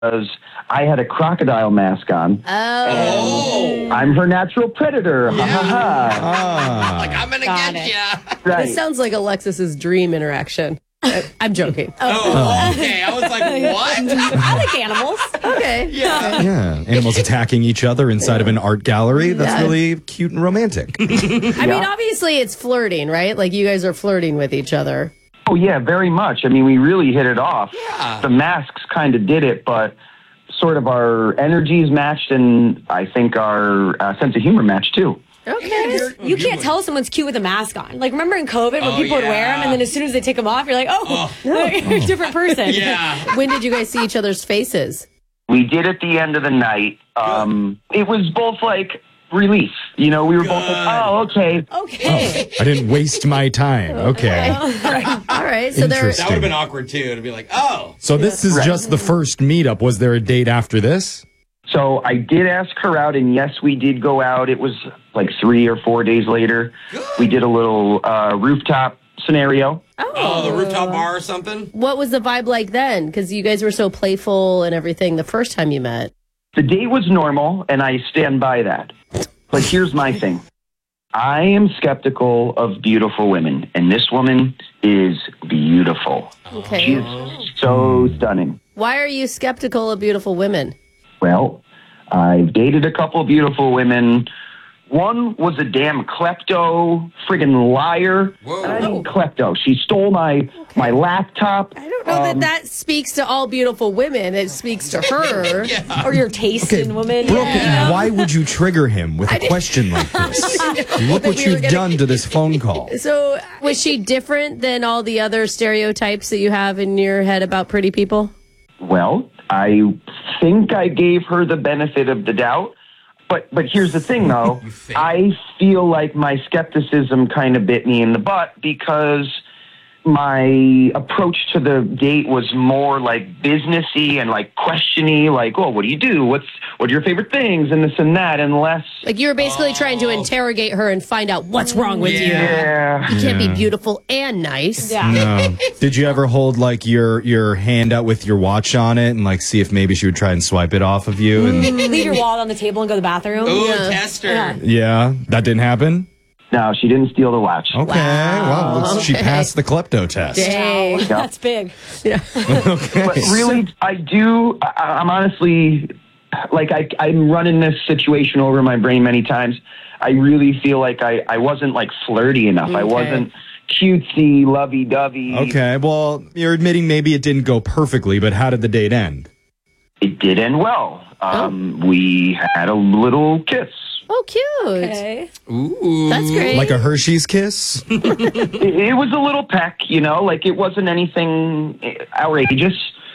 because I had a crocodile mask on. Oh. I'm her natural predator. Ha ha ha. Like, I'm going to get you. Right. This sounds like Alexis's dream interaction. I'm joking. Oh, okay. I was like, what? I like animals. Okay. Yeah, animals attacking each other inside of an art gallery. That's really cute and romantic. I mean, obviously it's flirting, right? Like you guys are flirting with each other. Oh, yeah, very much. I mean, we really hit it off. Yeah. The masks kind of did it, but sort of our energies matched, and I think our sense of humor matched, too. Okay. You can't tell someone's cute with a mask on. Like, remember in COVID when people would wear them, and then as soon as they take them off, you're like, you're a different person. Yeah. When did you guys see each other's faces? We did at the end of the night. It was both like relief. You know, we were both like, oh, okay. Okay. I didn't waste my time. Okay. All right. So there. Interesting. That would have been awkward, too, to be like, oh. So this is just the first meetup. Was there a date after this? So I did ask her out, and yes, we did go out. It was like 3 or 4 days later. We did a little rooftop scenario. Oh, the rooftop bar or something? What was the vibe like then? Because you guys were so playful and everything the first time you met. The date was normal, and I stand by that. But here's my thing. I am skeptical of beautiful women, and this woman is beautiful. Okay. She is so stunning. Why are you skeptical of beautiful women? Well, I've dated a couple of beautiful women. One was a damn klepto, friggin' liar. Whoa. And I mean klepto. She stole my laptop. I don't know that speaks to all beautiful women. It speaks to her. Or your taste in women. Brooke, why would you trigger him with a question like this? Look what you've done to this phone call. So was she different than all the other stereotypes that you have in your head about pretty people? Well, I think I gave her the benefit of the doubt. But here's the thing, though. I feel like my skepticism kind of bit me in the butt because my approach to the date was more like businessy and like questiony, like, oh, what do you do? What are your favorite things? And this and that, and less. Like you were basically trying to interrogate her and find out what's wrong with you. Yeah. You can't be beautiful and nice. Yeah. No. Did you ever hold like your hand out with your watch on it and like see if maybe she would try and swipe it off of you? And Leave your wallet on the table and go to the bathroom. Ooh, Yeah. tester. yeah, that didn't happen. No, she didn't steal the watch. Okay, well, she passed the klepto test. Dang. Wow, that's big. But really, I'm honestly, like, I'm running this situation over my brain many times. I really feel like I wasn't, like, flirty enough. I wasn't cutesy, lovey-dovey. Okay, well, you're admitting maybe it didn't go perfectly, but how did the date end? It did end well. We had a little kiss. Oh, cute. Okay. Ooh. That's great. Like a Hershey's kiss? It was a little peck, you know, like it wasn't anything outrageous.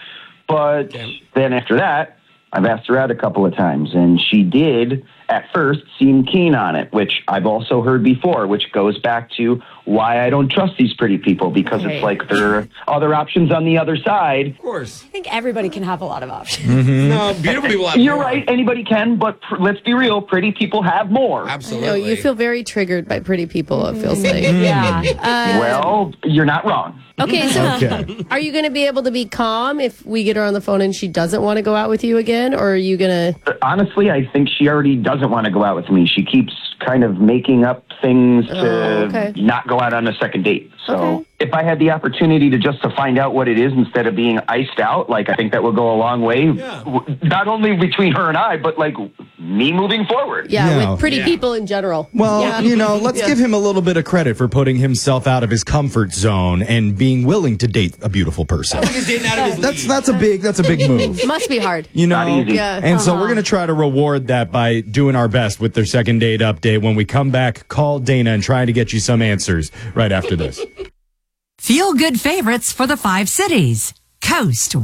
But then after that, I've asked her out a couple of times, and she did at first seem keen on it, which I've also heard before, which goes back to why I don't trust these pretty people, because it's like there are other options on the other side. Of course. I think everybody can have a lot of options. No, beautiful people have You're more. right, anybody can, but let's be real, pretty people have more. Absolutely. No, you feel very triggered by pretty people, it feels like. Yeah. Well, you're not wrong. Okay, so Okay. are you going to be able to be calm if we get her on the phone and she doesn't want to go out with you again? Or are you going to... Honestly, I think she already doesn't want to go out with me. She keeps kind of making up things to not go out on a second date. So if I had the opportunity to find out what it is instead of being iced out, like, I think that would go a long way. Not only between her and I, but like me moving forward. Yeah, with pretty people in general. Well, you know, let's give him a little bit of credit for putting himself out of his comfort zone and being willing to date a beautiful person. He's dating out of his league. That's a big move. Must be hard. You know, Not easy. Yeah. and so we're going to try to reward that by doing our best with their second date update. When we come back, call Dana and try to get you some answers right after this. Feel good favorites for the 5 cities. Coast